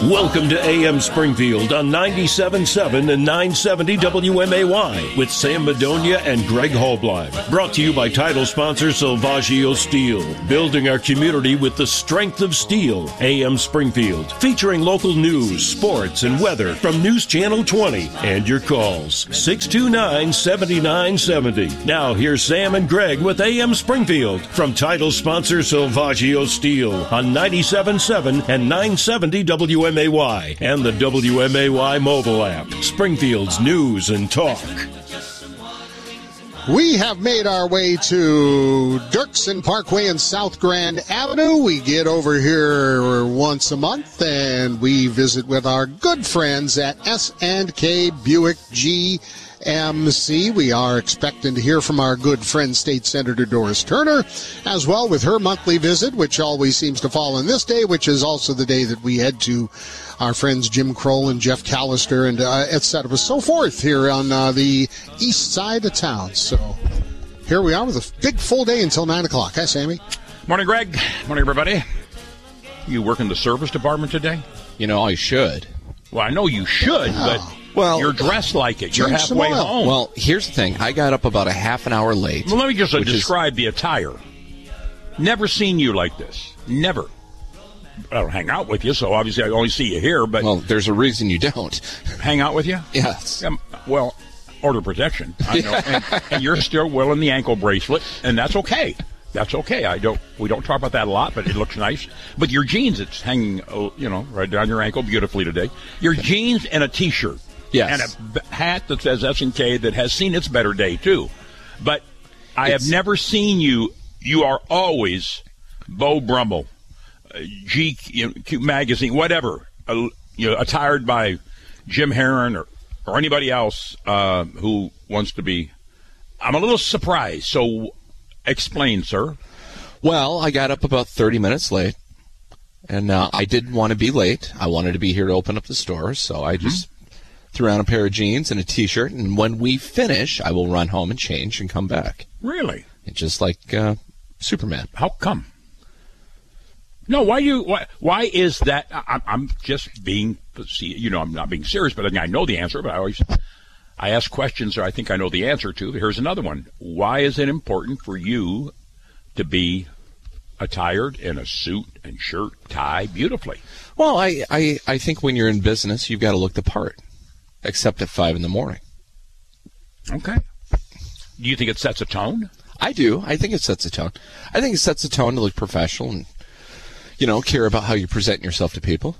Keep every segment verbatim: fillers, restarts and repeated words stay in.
Welcome to A M Springfield on ninety-seven point seven and nine seventy W M A Y with Sam Madonia and Greg Hallbleib. Brought to you by title sponsor Salvaggio Steel. Building our community with the strength of steel. A M Springfield. Featuring local news, sports, and weather from News Channel twenty. And your calls. six two nine, seven nine seven zero. Now here's Sam and Greg with A M Springfield from title sponsor Salvaggio Steel on ninety-seven point seven and nine seventy W M A Y and the W M A Y mobile app. Springfield's news and talk. We have made our way to Dirksen Parkway and South Grand Avenue. We get over here once a month and we visit with our good friends at S and K Buick G M C. We are expecting to hear from our good friend, State Senator Doris Turner, as well with her monthly visit, which always seems to fall on this day, which is also the day that we head to our friends Jim Kroll and Jeff Callister and uh, et cetera, so forth here on uh, the east side of town. So here we are with a big full day until nine o'clock. Hi, Sammy. Morning, Greg. Morning, everybody. You work in the service department today? You know, I should. Well, I know you should, Oh. but Well, you're dressed like it. You're drink some halfway oil. home. Well, here's the thing. I got up about a half an hour late. Well, let me just uh, which is- describe the attire. Never seen you like this. Never. I don't hang out with you, so obviously I only see you here, but Well, there's a reason you don't. hang out with you? Yes. Um, well, order protection. I know. and, and you're still wearing the ankle bracelet, and that's okay. That's okay. I don't. We don't talk about that a lot, but it looks nice. But your jeans, it's hanging, uh, you know, right down your ankle beautifully today. Your jeans and a T-shirt. Yes. And a b- hat that says S and K that has seen its better day, too. But I It's- have never seen you. You are always Beau Brummel, uh, G you know, Q Magazine, whatever, uh, you know, attired by Jim Herron or, or anybody else uh, who wants to be. I'm a little surprised. So explain, sir. Well, I got up about thirty minutes late, and uh, I didn't want to be late. I wanted to be here to open up the store, so I just threw on a pair of jeans and a T-shirt, and when we finish, I will run home and change and come back. Really? It's just like uh, Superman. How come? No, why you? Why? Why is that? I, I'm just being. See, you know, I'm not being serious, but I know the answer. But I always, I ask questions that I think I know the answer to. Here's another one. Why is it important for you to be attired in a suit and shirt, tie, beautifully? Well, I, I, I think when you're in business, you've got to look the part, except at five in the morning. Okay. Do you think it sets a tone? I do. I think it sets a tone. I think it sets a tone to look professional and, you know, care about how you present yourself to people.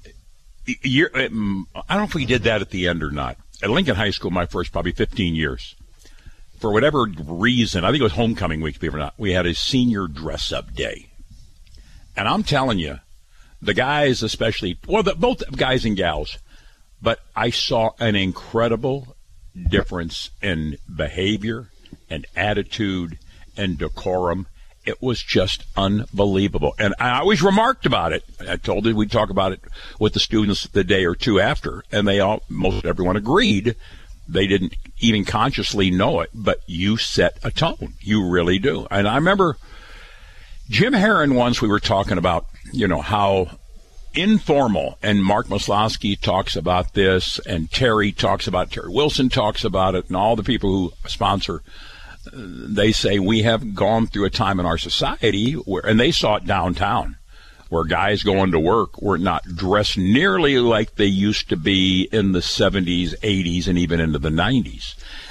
You're, um, I don't know if we did that at the end or not. At Lincoln High School, my first probably fifteen years, for whatever reason, I think it was homecoming week, believe it or not, we had a senior dress-up day. And I'm telling you, the guys especially, well, the, both guys and gals, but I saw an incredible difference in behavior and attitude and decorum. It was just unbelievable. And I always remarked about it. I told you we'd talk about it with the students the day or two after, and they all, most everyone agreed. They didn't even consciously know it, but you set a tone. You really do. And I remember Jim Herron once, we were talking about, you know, how informal, and Mark Maslowski talks about this, and Terry talks about, Terry Wilson talks about it, and all the people who sponsor, they say we have gone through a time in our society where, and they saw it downtown, where guys going to work were not dressed nearly like they used to be in the seventies, eighties, and even into the nineties.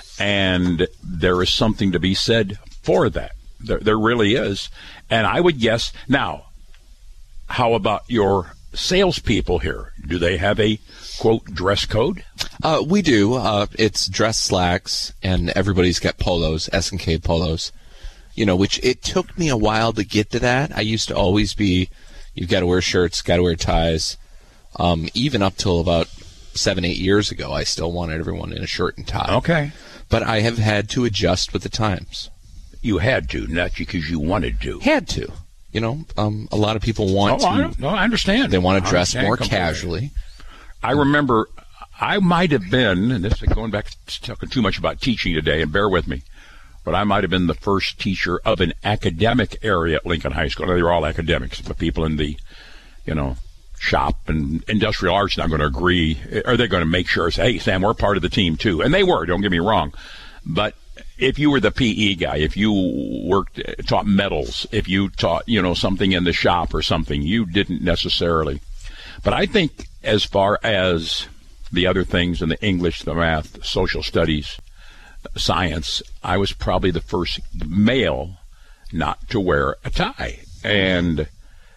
And there is something to be said for that. There, there really is. And I would guess, now, how about your salespeople here? Do they have a, quote, dress code? Uh, we do. Uh, it's dress slacks, and everybody's got polos, S and K polos, you know, which it took me a while to get to that. I used to always be, you've got to wear shirts, got to wear ties. Um, even up till about seven, eight years ago, I still wanted everyone in a shirt and tie. Okay. But I have had to adjust with the times. You had to, not because you wanted to. Had to. You know, um, a lot of people want oh, to. I, no, I understand. They want to I dress understand more completely. casually. I remember I might have been, and this is going back to talking too much about teaching today, and bear with me, but I might have been the first teacher of an academic area at Lincoln High School. They were all academics, but people in the, you know, shop, and Industrial Arts not going to agree. Are they going to make sure, say, hey, Sam, we're part of the team too? And they were, don't get me wrong. But if you were the P E guy, if you worked, taught metals, if you taught, you know, something in the shop or something, you didn't necessarily. But I think as far as the other things in the English, the math, social studies, science, I was probably the first male not to wear a tie. And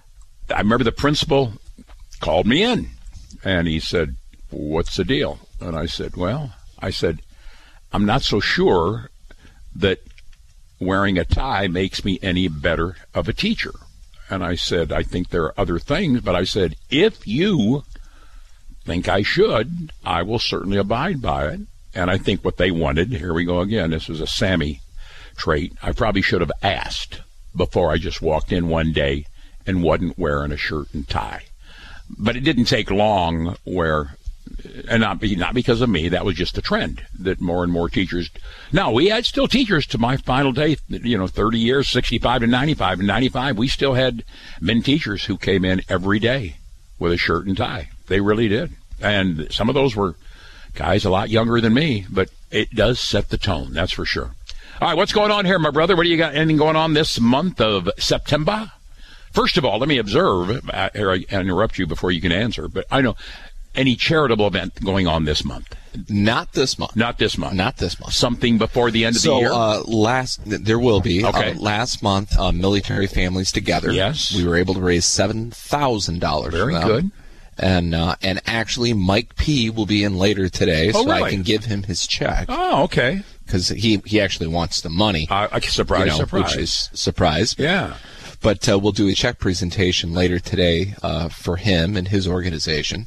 I remember the principal called me in, and he said, what's the deal? And I said, well, I said, I'm not so sure that wearing a tie makes me any better of a teacher. And I said, I think there are other things, but I said, if you think I should, I will certainly abide by it. And I think what they wanted, here we go again, this was a Sammy trait, I probably should have asked before I just walked in one day and wasn't wearing a shirt and tie. But it didn't take long where, and not be, not because of me, that was just the trend, that more and more teachers. Now, we had still teachers to my final day, you know, thirty years, sixty-five to ninety-five. And ninety-five, we still had men teachers who came in every day with a shirt and tie. They really did. And some of those were guys a lot younger than me, but it does set the tone, that's for sure. All right, what's going on here, my brother? What do you got? Anything going on this month of September? First of all, let me observe, uh, here I interrupt you before you can answer, but I know, any charitable event going on this month? Not this month. Not this month. Not this month. Something before the end of so, the year? So, uh, last, there will be. Okay. Uh, last month, uh, Military Families Together. Yes. We were able to raise seven thousand dollars Very for them. good. And uh, and actually, Mike P. will be in later today, oh, so really? I can give him his check. Oh, okay. Because he, he actually wants the money. Uh, surprise, you know, surprise. Which is surprise. Yeah. But uh, we'll do a check presentation later today uh, for him and his organization.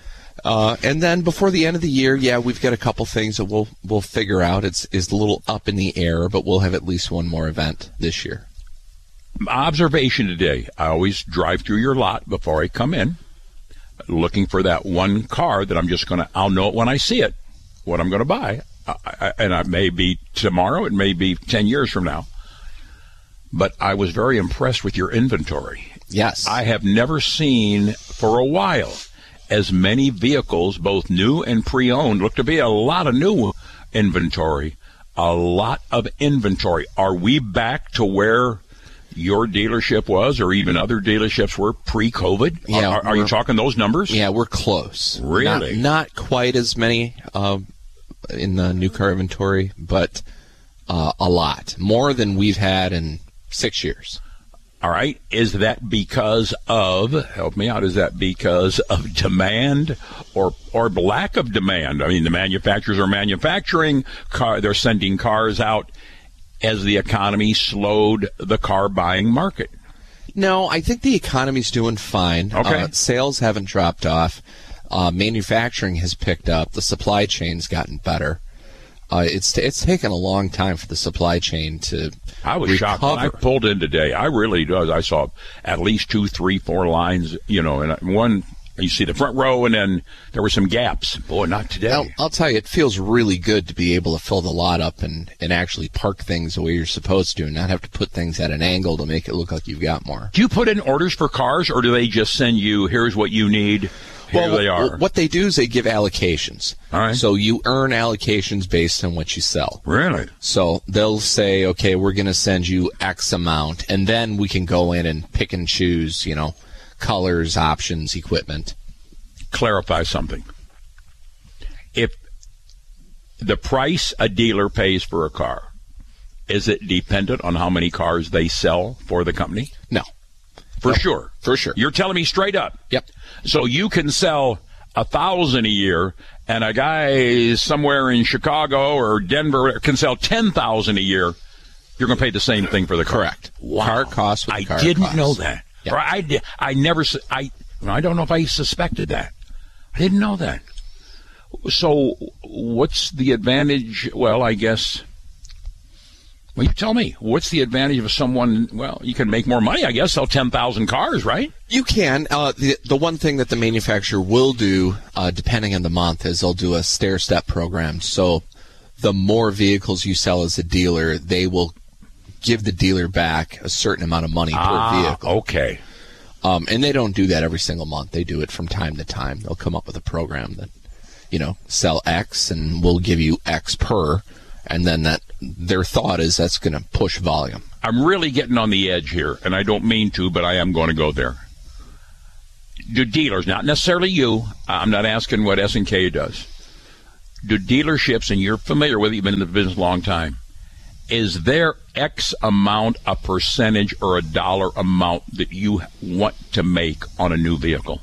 Uh, and then before the end of the year, yeah, we've got a couple things that we'll we'll figure out. It's, it's a little up in the air, but we'll have at least one more event this year. Observation today. I always drive through your lot before I come in, looking for that one car that I'm just going to, I'll know it when I see it, what I'm going to buy. I, I, and it may be tomorrow, it may be ten years from now. But I was very impressed with your inventory. Yes. I have never seen, for a while, as many vehicles, both new and pre-owned. Look to be a lot of new inventory. A lot of inventory. Are we back to where your dealership was, or even other dealerships were pre-COVID? Yeah, are, are you talking those numbers? Yeah, we're close. Really? Not, not quite as many uh, in the new car inventory, but uh, a lot. More than we've had in six years. All right. Is that because of, help me out, is that because of demand or or lack of demand? I mean, the manufacturers are manufacturing, car, they're sending cars out as the economy slowed the car buying market. No, I think the economy's doing fine. Okay. Uh, sales haven't dropped off. Uh, manufacturing has picked up. The supply chain's gotten better. Uh, it's it's taken a long time for the supply chain to I was recover. shocked when I pulled in today. I really was. I saw at least two, three, four lines, you know, and one, you see the front row, and then there were some gaps. Boy, not today. I'll, I'll tell you, it feels really good to be able to fill the lot up and, and actually park things the way you're supposed to and not have to put things at an angle to make it look like you've got more. Do you put in orders for cars, or do they just send you, here's what you need? Here well, they are. What they do is they give allocations. All right. So you earn allocations based on what you sell. Really? So they'll say, okay, we're going to send you X amount, and then we can go in and pick and choose, you know, colors, options, equipment. Clarify something. If the price a dealer pays for a car, is it dependent on how many cars they sell for the company? No. For no, sure. For sure. You're telling me straight up. Yep. So you can sell a thousand a year, and a guy somewhere in Chicago or Denver can sell ten thousand a year. You're going to pay the same thing for the car. Correct. Wow. Car costs what the I car didn't costs. know that. Yep. Or I did. I never. su- I. I don't know if I suspected that. I didn't know that. So, what's the advantage? Well, I guess. Well, you tell me. What's the advantage of someone? Well, you can make more money, I guess. Sell ten thousand cars, right? You can. Uh, the, the one thing that the manufacturer will do, uh, depending on the month, is they'll do a stair-step program. So the more vehicles you sell as a dealer, they will give the dealer back a certain amount of money ah, per vehicle. Okay. Um, and they don't do that every single month. They do it from time to time. They'll come up with a program that, you know, sell X and we'll give you X per. And then that their thought is that's going to push volume. I'm really getting on the edge here, and I don't mean to, but I am going to go there. Do dealers, not necessarily you, I'm not asking what S and K does. Do dealerships, and you're familiar with it, you've been in the business a long time, is there X amount, a percentage, or a dollar amount that you want to make on a new vehicle?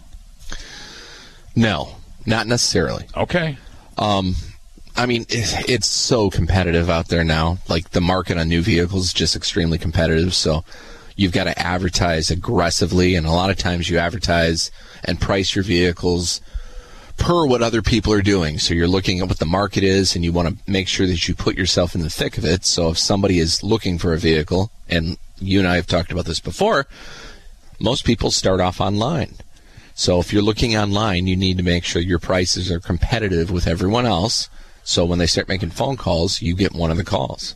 No, not necessarily. Okay. Um, I mean, it's so competitive out there now. Like, the market on new vehicles is just extremely competitive, so you've got to advertise aggressively, and a lot of times you advertise and price your vehicles per what other people are doing. So you're looking at what the market is, and you want to make sure that you put yourself in the thick of it. So if somebody is looking for a vehicle, and you and I have talked about this before, most people start off online. So if you're looking online, you need to make sure your prices are competitive with everyone else. So when they start making phone calls, you get one of the calls.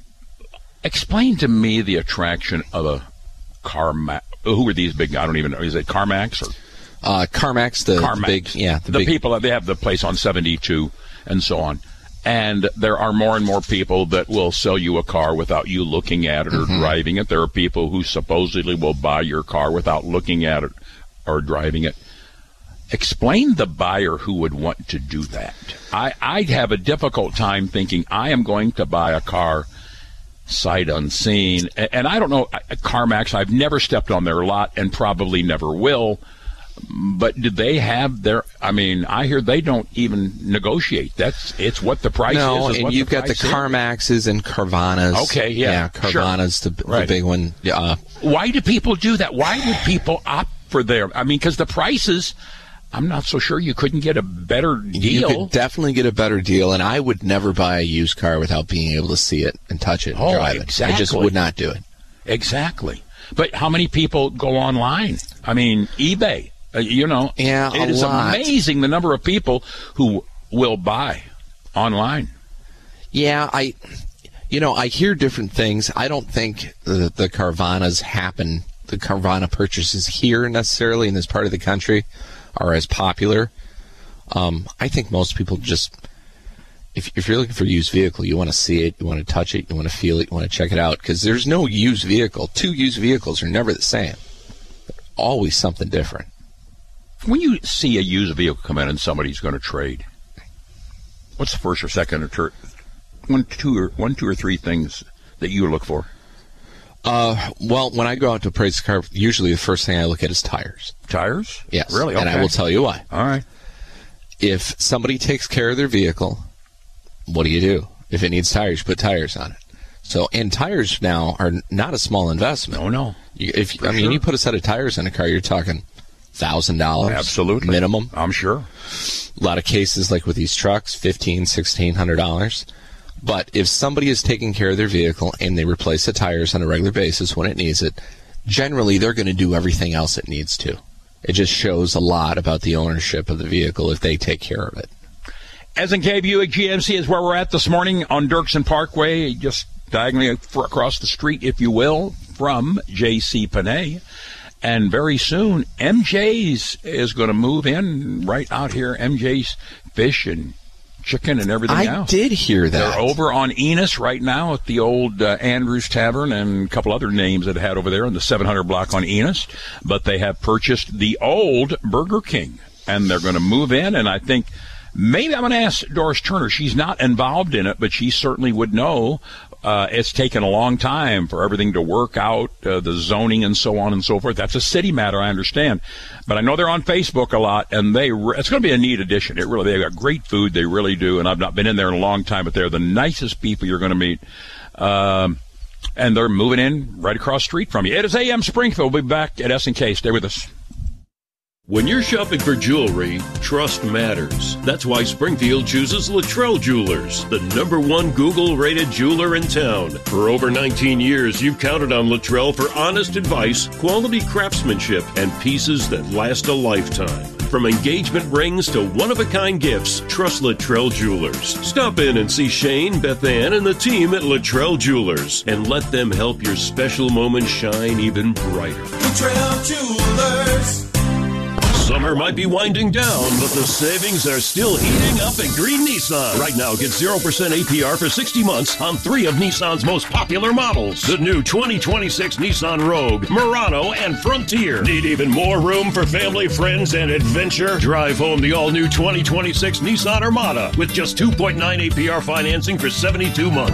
Explain to me the attraction of a CarMax. Who are these big? I don't even know. Is it CarMax or uh, CarMax? The, CarMax. the big, yeah, the, the big people. They have the place on seventy-two and so on. And there are more and more people that will sell you a car without you looking at it or mm-hmm. driving it. There are people who supposedly will buy your car without looking at it or driving it. Explain the buyer who would want to do that. I, I'd have a difficult time thinking I am going to buy a car sight unseen. And, and I don't know, CarMax, I've never stepped on their lot and probably never will. But do they have their, I mean, I hear they don't even negotiate. That's, it's what the price no, is. No, and you've the got the CarMaxes and Carvanas. Okay, yeah. Yeah, Carvana's sure. the, right. the big one. Uh, Why do people do that? Why would people opt for their, I mean, because the prices, I'm not so sure you couldn't get a better deal. You could definitely get a better deal, and I would never buy a used car without being able to see it and touch it and oh, drive exactly. it. I just would not do it. Exactly. But how many people go online? I mean, eBay, uh, you know. Yeah, a It is lot. amazing the number of people who will buy online. Yeah, I, you know, I hear different things. I don't think the, the Carvanas happen, the Carvana purchases here necessarily in this part of the country are as popular. Um, I think most people just, if, if you're looking for a used vehicle, you want to see it, you want to touch it, you want to feel it, you want to check it out, because there's no used vehicle. Two used vehicles are never the same. They're always something different. When you see a used vehicle come in and somebody's going to trade, what's the first or second or third, one, two, or one, two or three things that you look for? Uh, well, when I go out to appraise the car, usually the first thing I look at is tires. Tires? Yes. Really? Okay. And I will tell you why. All right. If somebody takes care of their vehicle, what do you do? If it needs tires, you put tires on it. So, and tires now are not a small investment. No, no. You, if For I mean, sure. you put a set of tires in a car, you're talking one thousand dollars. Absolutely. Minimum. I'm sure. A lot of cases, like with these trucks, fifteen hundred dollars, sixteen hundred dollars. But if somebody is taking care of their vehicle and they replace the tires on a regular basis when it needs it, generally they're going to do everything else it needs to. It just shows a lot about the ownership of the vehicle if they take care of it. S and K Buick G M C is where we're at this morning on Dirksen Parkway, just diagonally across the street, if you will, from J C Penney. And very soon, M J's is going to move in right out here. M J's Fish and Chicken and everything I else. I did hear that. They're over on Enos right now at the old uh, Andrews Tavern and a couple other names that it had over there in the seven hundred block on Enos. But they have purchased the old Burger King, and they're going to move in. And I think maybe I'm going to ask Doris Turner. She's not involved in it, but she certainly would know. Uh, it's taken a long time for everything to work out, uh, the zoning and so on and so forth. That's a city matter, I understand. But I know they're on Facebook a lot, and they re- it's going to be a neat addition. It really, they've got great food, they really do, and I've not been in there in a long time, but they're the nicest people you're going to meet. Um, and they're moving in right across the street from you. It is A M Springfield. We'll be back at S and K. Stay with us. When you're shopping for jewelry, trust matters. That's why Springfield chooses Luttrell Jewelers, the number one Google-rated jeweler in town. For over nineteen years, you've counted on Luttrell for honest advice, quality craftsmanship, and pieces that last a lifetime. From engagement rings to one-of-a-kind gifts, trust Luttrell Jewelers. Stop in and see Shane, Beth Ann, and the team at Luttrell Jewelers, and let them help your special moment shine even brighter. Luttrell Jewelers. Summer might be winding down, but the savings are still heating up at Green Nissan. Right now, get zero percent A P R for sixty months on three of Nissan's most popular models. The new twenty twenty-six Nissan Rogue, Murano, and Frontier. Need even more room for family, friends, and adventure? Drive home the all-new twenty twenty-six Nissan Armada with just two point nine A P R financing for seventy-two months.